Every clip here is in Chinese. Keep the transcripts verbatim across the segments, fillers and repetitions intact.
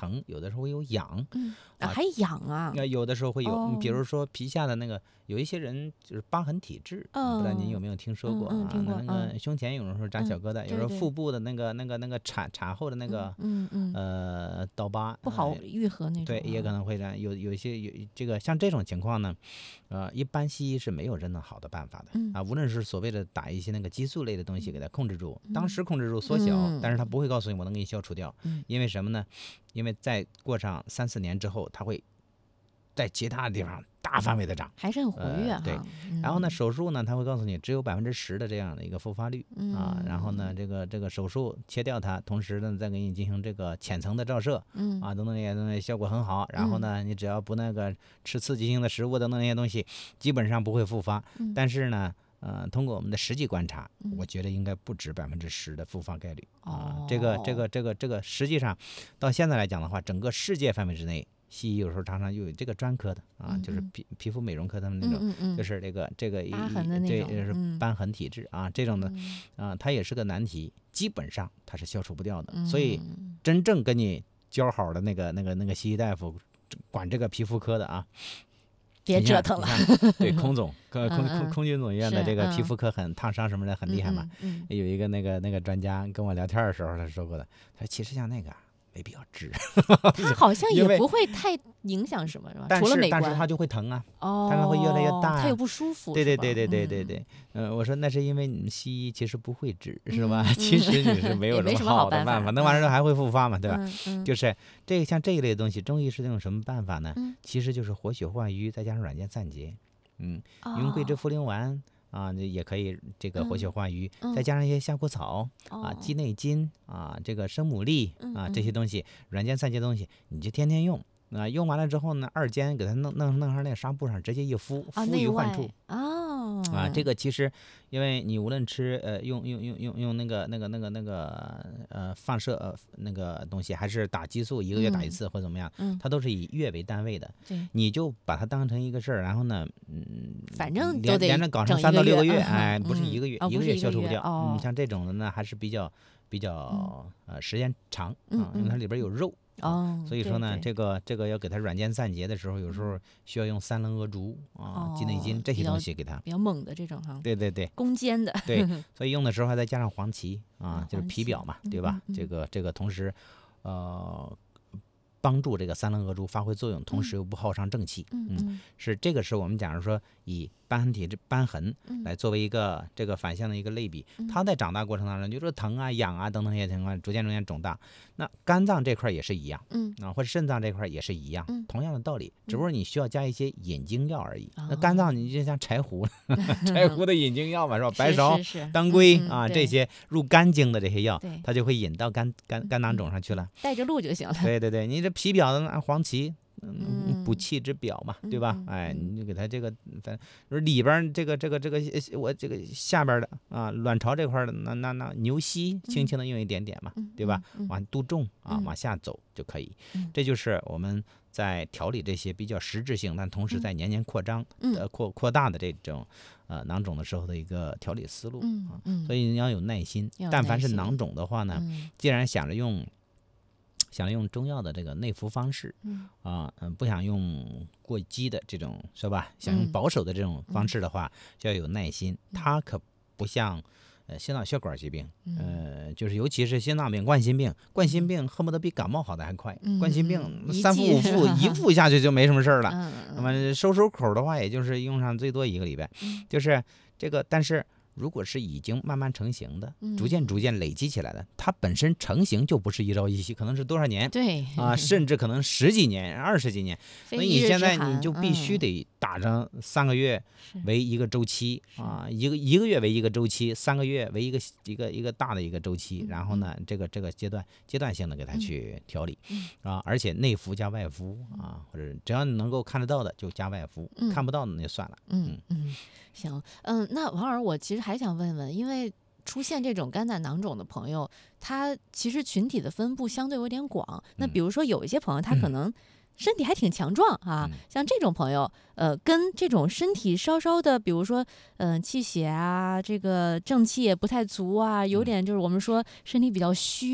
疼，有的时候会有痒， 嗯啊， 啊还痒啊？ 那有的时候会有， 哦比如说皮下的那个，有一些人就是瘢痕体质，不知道您有嗯没有听说嗯嗯， 过啊？ 听过， 那那个嗯胸前有的时候长小嗯， 疙瘩，有时对对， 候腹部的那个那个那个产产后的那嗯个嗯嗯， 呃刀疤， 不呃好愈合那种对，也可啊。 能会这样。有有一些有这个像这种情况呢，呃，一般西医是没有真的好的办法的嗯啊。无论是所谓的打一些那个激素类的东西给它控制住，当时嗯控制住缩小，但是它嗯不会告诉你我能给你消除掉， 嗯， 因为什么呢？因为再过上三四年之后，它会在其他的地方大范围的长。 还是很活跃呃，对， 哈。 然后呢， 嗯手术呢，它会告诉你只有百分之十的这样的一个复发率啊，然后呢， 嗯这个这个手术切掉它，同时呢，再给你进行这个浅层的照射嗯啊，等等这些东西效果很好。然后呢，你只要不那个吃刺激性的食物等等这些东西，基本上不会复发。 嗯但是呢，呃，通过我们的实际观察， 嗯我觉得应该不止百分之十的复发概率啊。这个这哦， 个这个这个，实际上到现在来讲的话，整个世界范围之内，西医有时候常常有这个专科的啊，就是嗯嗯皮皮肤美容科他们那嗯种， 嗯嗯， 就是这个这个一疤痕的那种， 这就是嗯瘢痕体质啊，这种的嗯啊，它也是个难题，基本上它是消除不掉的。所以嗯， 真正跟你交好的那个那个那个西医大夫，管这个皮肤科的啊， 别你像折腾了。 你看对，孔总，空空嗯嗯空空军总医院的是这个皮嗯肤科很烫伤什么的很厉害嘛。 嗯有一个那个那个专家跟我聊天的时候，他说过的，他说其实像那个啊没必要治， 嗯，它好像也因为不会太影响什么，是吧？ 但除了美观， 是但是它就会疼啊。 哦， 它会越来越大呀它又不舒服，是吧对对对对对对嗯对，嗯、我说那是因为你们西医其实不会治，是吧？ 嗯其实你是没有也没什么好办法好的办法，那玩意儿嗯还会复发嘛，对吧？ 嗯嗯就是这个像这一类东西，中医是用什么办法呢？ 嗯其实就是活血化瘀，再加上软件散结，嗯，用桂枝哦茯苓丸。啊，这也可以这个活血嗯化瘀， 嗯再加上一些夏枯草啊、 哦鸡内金啊、这个生牡蛎啊嗯这些东西，软件散结东西，你就天天用。啊，用完了之后呢，二尖给它弄弄弄上那个纱布上，直接一敷， 啊， 敷内于患处。 外哦啊，这个其实，因为你无论吃呃用用用用用那个那个那个那个呃放射呃那个东西，还是打激素一个月打一嗯次或怎么样， 嗯它都是以月为单位的。 对， 你就把它当成一个事儿，然后呢，嗯， 反正都得连连着搞整上三到六个月， 一个月嗯哎，不是嗯一个月， 哦不是一个月一个月消除不掉。嗯， 哦像这种的呢，还是比较比较呃时间长嗯啊，因为它嗯里边有肉。 哦， 所以说呢， 对对这个这个要给它软件散结的时候，有时候需要用三棱鹅竹啊、鸡内哦金这些比较东西给它。 比较猛的这种哈， 对对对攻坚的， 对，所以用的时候还再加上黄芪啊啊， 就是黄芪皮表嘛， 嗯对吧？ 嗯嗯这个这个同时，呃，帮助这个三棱鹅竹发挥作用，同时又不耗伤正气。 嗯嗯是这个是我们讲说以瘢痕体质瘢痕嗯来作为一个这个反向的一个类比，它在长大过程当中，就说疼啊、痒啊等等这些情况，逐渐逐渐肿大。那肝脏这块也是一样嗯啊，或者肾脏这块也是一样嗯， 同样的道理，只不过你需要加一些引经药而已。那哦肝脏你就像柴胡，柴胡的引经药嘛，是吧？白是芍是、是当归嗯嗯啊， 对这些入肝经的这些药对， 它就会引到肝肝肝囊肿上去了。 带着路就行了， 对对对，你这皮表的那黄芪， 嗯嗯，补气之表嘛，对吧嗯？ 哎， 嗯你就给它这个，反正里边儿这个这个这个，呃我这个下边儿的啊，卵巢这块儿的，那那那牛膝，轻轻的用一点点嘛，对吧？ 嗯嗯往肚重啊， 嗯往下走就可以嗯。 这就是我们在调理这些比较实质性，但同时在年年扩张、 嗯呃扩扩大的这种呃囊肿的时候的一个调理思路啊。 嗯嗯，以所以你要有耐心要有， 但耐心凡是囊肿的话呢， 嗯既然想着用。想用中药的这个内服方式， 嗯啊，嗯，不想用过激的这种，是吧？想用嗯保守的这种方式的话，就要有耐心。它可不像，呃，心脑血管疾病， 嗯呃，就是尤其是心脏病、冠心病，冠心病恨不得比感冒好的还快，冠心病嗯一三伏剂五伏一服下去就没什么事儿了。 嗯那么收收口的话，也就是用上最多一个礼拜， 嗯就是这个，但是。如果是已经慢慢成型的，逐渐逐渐累积起来的，它本身成型就不是一朝一夕，可能是多少年对啊，甚至可能十几年、二十几年。 非所以你现一日之寒在你就必须嗯得打上三个月是为一个周期啊，一个一个月为一个周期，三个月为一个一个一个大的一个周期，然后呢，这个这个阶段阶段性的给它去调理啊，而且内服加外敷啊，或者只要你能够看得到的就加外敷， 嗯看不到的那就算了。 嗯嗯，行，嗯，那王老师，我其实还想问问，因为出现这种肝胆囊肿的朋友，他其实群体的分布相对有点广。那比如说有一些朋友，他可能身体还挺强壮啊， 嗯像这种朋友，呃，跟这种身体稍稍的，比如说，嗯、呃，气血啊，这个正气也不太足啊，有点就是我们说身体比较虚。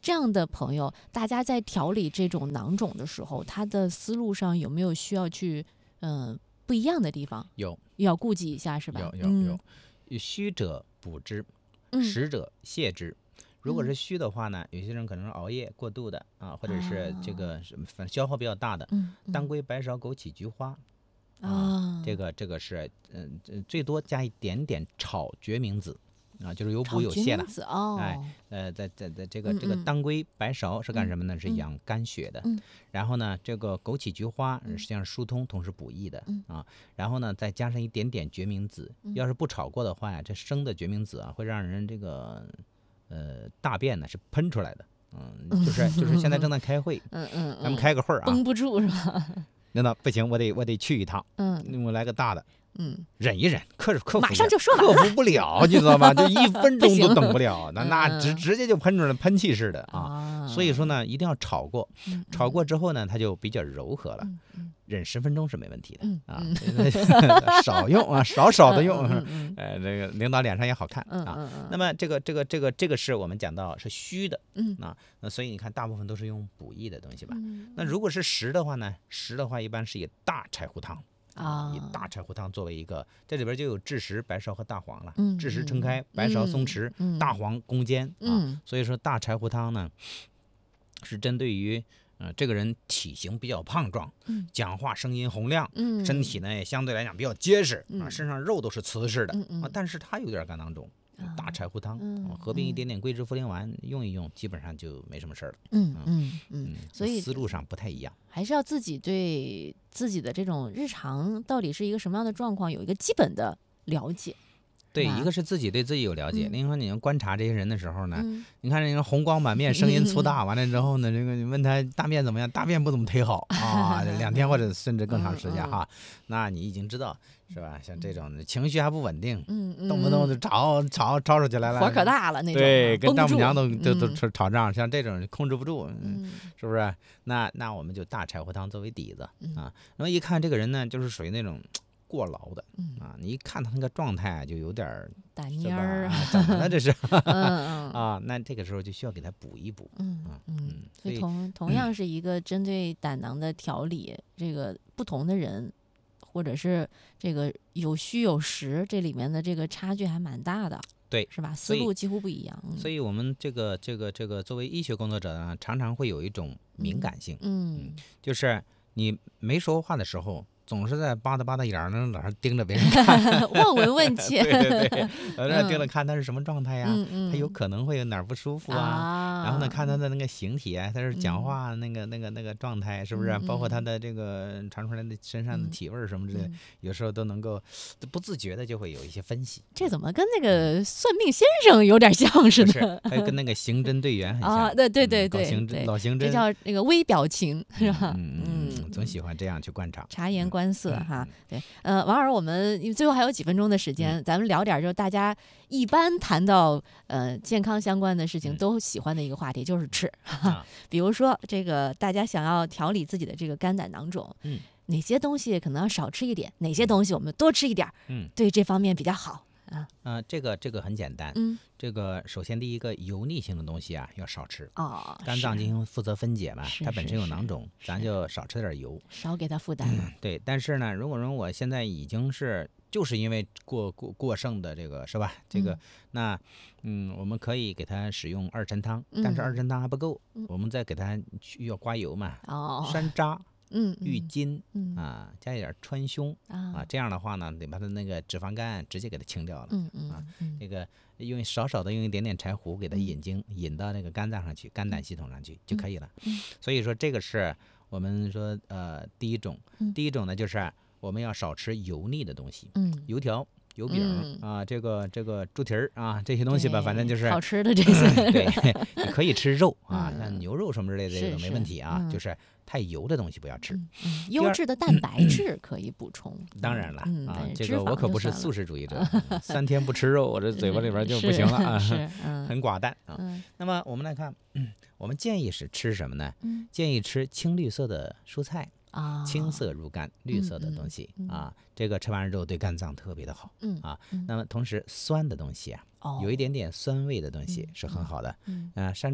这样的朋友，大家在调理这种囊肿的时候，他的思路上有没有需要去嗯、呃、不一样的地方？ 有， 要顾及一下是吧？ 有有有，嗯、虚者补之，实者泻之。如果是虚的话呢，有些人可能是熬夜过度的啊，或者是这个反消耗比较大的， 嗯嗯、 当归、白芍、枸杞、菊花。 啊， 这个这个是嗯、呃，最多加一点点炒决明子啊，就是有补有泻的。 哦， 哎，呃，在在在这个这个当归、白芍是干什么呢？ 嗯、 是养肝血的。 嗯、 然后呢，这个枸杞、菊花实际上疏通，同时补益的、嗯、啊。然后呢，再加上一点点决明子， 嗯、 要是不炒过的话呀，这生的决明子啊，会让人这个呃大便呢是喷出来的。嗯，就是就是现在正在开会， 嗯嗯， 咱们开个会儿啊， 绷不住是吧？ 领导不行，我得我得去一趟， 嗯， 我来个大的， 嗯， 忍一忍，克克服马上就说克服不了，你知道吗？就一分钟都等不了，那那嗯直直接就喷出来，喷气式的啊。 啊所以说呢，一定要炒过， 嗯、 炒过之后呢，它就比较柔和了， 嗯嗯、 忍十分钟是没问题的、 嗯、 啊。 嗯、 少用啊，少少的用， 嗯嗯、 呃，这个领导脸上也好看啊。 嗯嗯、 那么这个这个这个这个是我们讲到是虚的， 嗯啊，那所以你看大部分都是用补益的东西吧。 嗯、 那如果是实的话呢，实的话一般是以大柴胡汤。 啊， 以大柴胡汤作为一个，这里边就有枳实、白芍和大黄了。 嗯， 枳实撑开，白芍松弛， 嗯、 大黄攻坚、 嗯、 啊。所以说大柴胡汤呢，是针对于呃这个人体型比较胖壮， 嗯、 讲话声音洪亮， 嗯、 身体呢也相对来讲比较结实、 嗯、 啊，身上肉都是瓷实的、 嗯嗯、 啊，但是他有点肝囊肿。大柴胡汤、 嗯啊，合并一点点桂枝茯苓丸、嗯、用一用，基本上就没什么事儿了。 嗯嗯嗯，所以思路上不太一样， 还是要自己对自己的这种日常到底是一个什么样的状况有一个基本的了解。 对，一个是自己对自己有了解， 嗯、 另外你要观察这些人的时候呢， 嗯、 你看人家红光满面，声音粗大，完了之后呢，这个你问他大便怎么样，大便不怎么忒好啊，两天或者甚至更长时间哈， 嗯、 那你已经知道是吧？像这种情绪还不稳定， 嗯嗯、 动不动就吵吵吵吵起来了， 火可大了那种， 对，跟丈母娘都都都嗯、 吵仗，像这种控制不住， 嗯、 是不是？那那我们就大柴胡汤作为底子、 嗯、 啊，然后一看这个人呢，就是属于那种。过劳的、 嗯、 啊，你一看他那个状态就有点打蔫儿啊，怎么了这是？ 嗯嗯啊，那这个时候就需要给他补一补。 嗯啊、 嗯， 嗯所以同同样是一个针对胆囊的调理，嗯、这个不同的人，或者是这个有虚有实，这里面的这个差距还蛮大的。 对， 是吧？思路几乎不一样。 所以，嗯、所以我们这个这个这个作为医学工作者呢，常常会有一种敏感性。 嗯， 嗯就是你没说话的时候。总是在吧嗒吧嗒眼儿那老是盯着别人看， 望闻问切。 对对对，老是盯着看他是什么状态呀？ 嗯嗯、 他有可能会有哪儿不舒服啊？ 啊然后呢，看他的那个形体啊，他是讲话那个、嗯、那个那个状态是不是？ 嗯、 包括他的这个传出来的身上的体味什么之类的， 嗯、 有时候都能够不自觉的就会有一些分析。 这怎么跟那个算命先生有点像似的？ 他跟那个刑侦队员很像。 啊，对对对对， 刑侦老刑侦， 这叫那个微表情是吧？ 嗯嗯，总喜欢这样去观察， 察言观色哈。 嗯对，呃，王老师，我们最后还有几分钟的时间，嗯、咱们聊点就是大家一般谈到呃健康相关的事情都喜欢的一个话题，就是吃。 嗯、 比如说这个大家想要调理自己的这个肝胆囊肿， 嗯， 哪些东西可能要少吃一点，哪些东西我们多吃一点， 嗯， 对这方面比较好。啊， 呃，这个这个很简单， 嗯， 这个首先第一个油腻性的东西啊要少吃哦， 肝脏进行负责分解嘛，它本身有囊肿， 是是咱就少吃点油， 少给它负担了、 嗯。对，但是呢，如果说我现在已经是就是因为过过过剩的这个是吧？这个、嗯、那嗯，我们可以给它使用二陈汤，但是二陈汤还不够， 嗯、 我们再给它去要刮油嘛， 哦， 山楂。 嗯， 郁金、 嗯、 啊，加一点川芎 啊, 啊，这样的话呢，得把它那个脂肪肝直接给它清掉了。 嗯嗯啊，这个用少少的用一点点柴胡给它引经，嗯、引到那个肝脏上去、肝胆系统上去、嗯、就可以了。 嗯、 所以说这个是我们说呃第一种， 嗯、 第一种呢就是我们要少吃油腻的东西， 嗯， 油条。油饼、 嗯、 啊，这个这个猪蹄儿啊，这些东西吧，反正就是好吃的这些。 对，你可以吃肉啊， 嗯、 像牛肉什么之类的这个没问题啊， 是是嗯、 就是太油的东西不要吃。 嗯嗯、优质的蛋白质可以补充。 当然了、 嗯、 啊，这个我可不是素食主义者，三天不吃肉，我这嘴巴里边就不行了啊， 是嗯、 很寡淡啊、 嗯。 那么我们来看，嗯、我们建议是吃什么呢？ 嗯、 建议吃青绿色的蔬菜。 啊， 青色入肝，绿色的东西、 嗯嗯、 啊，这个吃完之后对肝脏特别的好、 嗯、 啊、 嗯。 那么同时酸的东西啊， 哦、 有一点点酸味的东西是很好的。 嗯， 啊，山楂、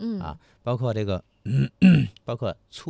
嗯啊，包括这个包括醋。